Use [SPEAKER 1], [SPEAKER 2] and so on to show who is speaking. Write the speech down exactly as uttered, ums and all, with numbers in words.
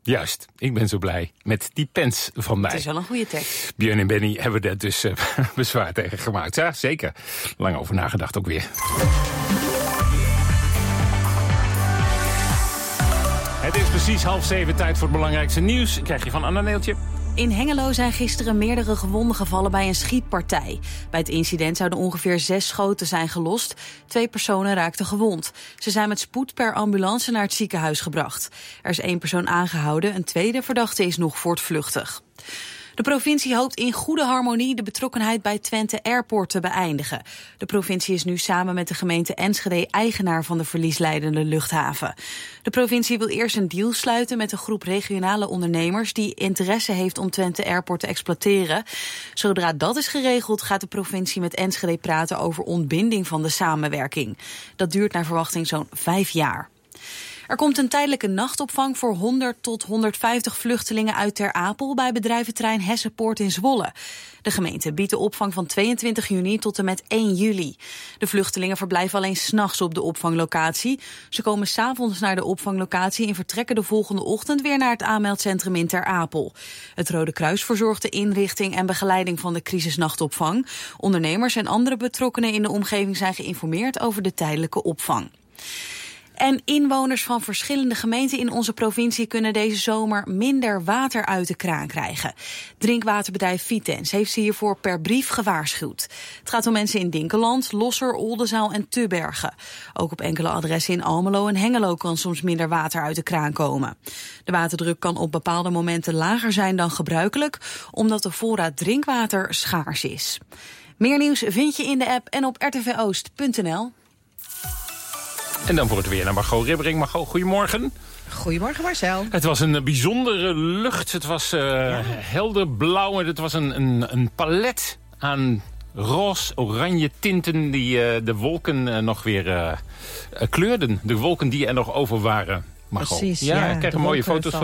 [SPEAKER 1] Juist, ik ben zo blij met die pens van mij.
[SPEAKER 2] Het is wel een goede tekst.
[SPEAKER 1] Björn en Benny hebben er dus uh, bezwaar tegen gemaakt. Ja, zeker. Lang over nagedacht ook weer. Het is precies half zeven, tijd voor het belangrijkste nieuws. Krijg je van Anna Neeltje.
[SPEAKER 2] In Hengelo zijn gisteren meerdere gewonden gevallen bij een schietpartij. Bij het incident zouden ongeveer zes schoten zijn gelost. Twee personen raakten gewond. Ze zijn met spoed per ambulance naar het ziekenhuis gebracht. Er is één persoon aangehouden, een tweede verdachte is nog voortvluchtig. De provincie hoopt in goede harmonie de betrokkenheid bij Twente Airport te beëindigen. De provincie is nu samen met de gemeente Enschede eigenaar van de verliesleidende luchthaven. De provincie wil eerst een deal sluiten met een groep regionale ondernemers die interesse heeft om Twente Airport te exploiteren. Zodra dat is geregeld gaat de provincie met Enschede praten over ontbinding van de samenwerking. Dat duurt naar verwachting zo'n vijf jaar. Er komt een tijdelijke nachtopvang voor honderd tot honderdvijftig vluchtelingen uit Ter Apel bij bedrijventerrein Hessenpoort in Zwolle. De gemeente biedt de opvang van tweeëntwintig juni tot en met één juli. De vluchtelingen verblijven alleen 's nachts op de opvanglocatie. Ze komen 's avonds naar de opvanglocatie en vertrekken de volgende ochtend weer naar het aanmeldcentrum in Ter Apel. Het Rode Kruis verzorgt de inrichting en begeleiding van de crisisnachtopvang. Ondernemers en andere betrokkenen in de omgeving zijn geïnformeerd over de tijdelijke opvang. En inwoners van verschillende gemeenten in onze provincie kunnen deze zomer minder water uit de kraan krijgen. Drinkwaterbedrijf Vitens heeft ze hiervoor per brief gewaarschuwd. Het gaat om mensen in Dinkeland, Losser, Oldenzaal en Tubbergen. Ook op enkele adressen in Almelo en Hengelo kan soms minder water uit de kraan komen. De waterdruk kan op bepaalde momenten lager zijn dan gebruikelijk, omdat de voorraad drinkwater schaars is. Meer nieuws vind je in de app en op r t v oost punt n l.
[SPEAKER 1] En dan voor het weer naar Margot Ribbering. Margot, goedemorgen.
[SPEAKER 3] Goedemorgen Marcel.
[SPEAKER 1] Het was een bijzondere lucht. Het was uh, ja. helder blauw. Het was een, een, een palet aan roze, oranje tinten die uh, de wolken uh, nog weer uh, kleurden. De wolken die er nog over waren. Margot.
[SPEAKER 3] Precies,
[SPEAKER 1] ja,
[SPEAKER 3] ja,
[SPEAKER 1] ik krijg een mooie foto's van